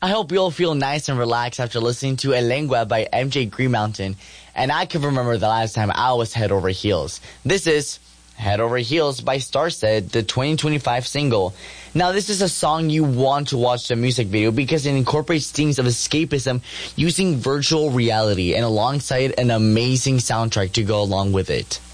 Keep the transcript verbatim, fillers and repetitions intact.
I hope you all feel nice and relaxed after listening to El Lengua by M J Green Mountain. And I can remember the last time I was head over heels. This is Head Over Heels by Starset, the twenty twenty-five single. Now, this is a song you want to watch the music video because it incorporates themes of escapism using virtual reality and alongside an amazing soundtrack to go along with it.